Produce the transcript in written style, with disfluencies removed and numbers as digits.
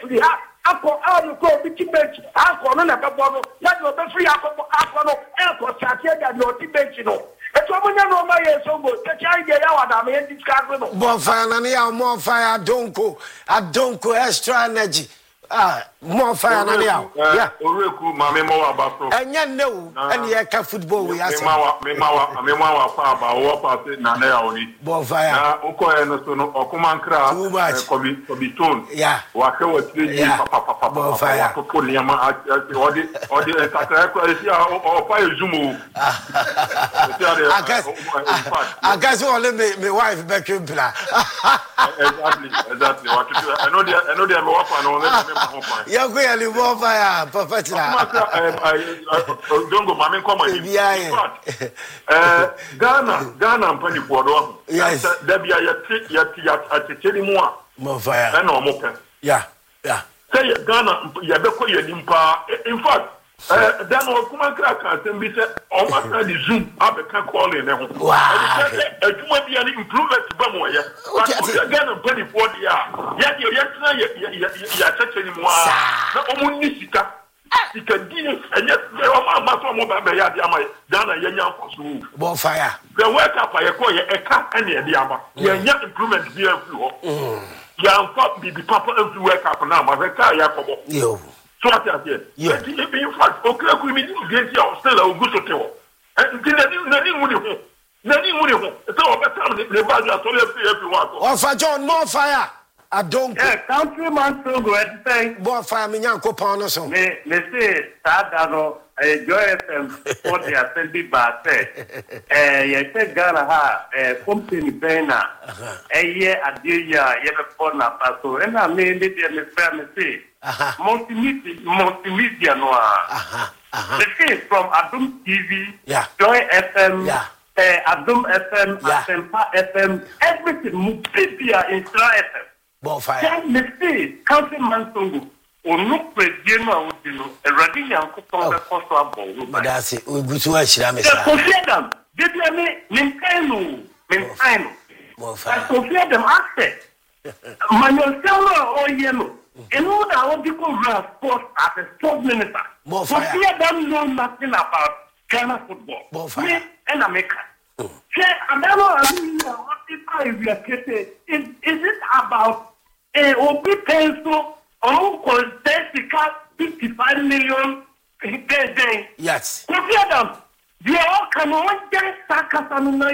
refugee ha akọ alu ko bi ti bench akọ no na bebo no ya do be free akọ no akọ chatia ga no ti bench no eto omunya no ma ye so go te chai ge ya wada me discuss no bonfire na ya more fire adonko extra energy more fire na ya oreku mame mo wa ba so enya newu ene ye ka football we ase me ma wa fa ba wo pa se na na ya oni bonfire na uko e no so no okumankra kobi tone wa ke wa tire papa bonfire ko niama odi sakra ko esi o fa ezumu agasi ole me wife back in bla exactly what I know they me wa fa no ya go ya live fire papa tira dongo mame come on Ghana mpani bodo yes da bia ya atecheli mu a mo fire na omo pe yeah say Ghana ya be ko ya nimpa in fact dan o kuma kra kan sembi se o ma na di zoom abeka calling ne ho aduma bia ni improvement ba mo ya Ghana mpani bodo ya tena ya atecheli mu a na omo ni sika dine enye o ma so mo ba ya di ama Ghana yenya nkoso bon fire the work up ya ko ye eka ene e di ama yenya improvement bi afi ho ya nfa bi papa afi work up na ma ka ya kobo yo so ati in fact o kra ku mi di genti o stella o gusto te ho nani mu ni ho so o betam le ba ja so le fi wa ko o fa John more fire adonko countryman so go at say bon fire me nyankopon no so me say sada no Joy FM for the assembly ba say ye say Ghana ha company bena ye adia ye be for na paso e na me ndi me friend me say multimedia no the thing from Adum TV Joy FM Adum FM Asempa FM everything multimedia in FM bonfire then me say countryman songo onu predie no awodino eradi yankopon be koso abo madase ogusu ahira me sa confidam debia me menkaino bonfire confidam access manuel sello oyeno enu na odiko run sport as a sport minister confidam know nothing about Ghana football bonfire and America adamo is it about obi pencil contest 55 million day. Yes. Confidam. They all come on just